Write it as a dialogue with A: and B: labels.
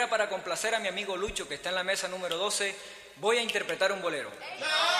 A: ahora para complacer a mi amigo Lucho, que está en la mesa número 12, voy a interpretar un bolero.